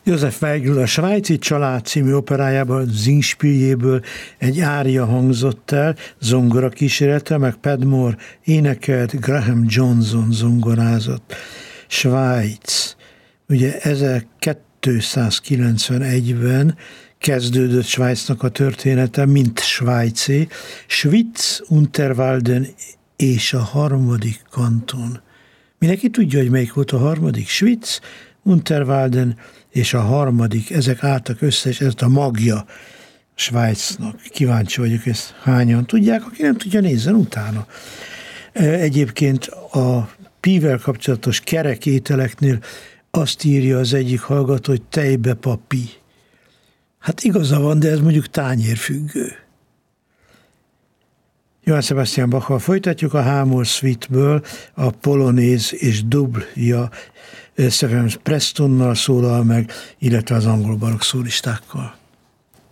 József Weigl a Svájci család című operájában, Singspieljéből egy ária hangzott el, zongora kísérete, meg Padmore énekelt, Graham Johnson zongorázott. Svájc. Ugye 1291-ben kezdődött Svájcnak a története, mint Svájcé, Schwyz, Unterwalden és a harmadik kanton. Mindenki tudja, hogy melyik volt a harmadik? Schwyz, Unterwalden és a harmadik, ezek álltak össze, és ez a magja Svájcnak. Kíváncsi vagyok, ezt hányan tudják, aki nem tudja, nézzen utána. Egyébként a Pi-vel kapcsolatos kerek ételeknél azt írja az egyik hallgató, hogy tejbe papi. Hát igaza van, de ez mondjuk tányérfüggő. Johann Sebastian Bach-kal folytatjuk a H-moll Suite-ből, a polonéz és dublja Stephen Prestonnal szólal meg, illetve az angol barokk szólistákkal.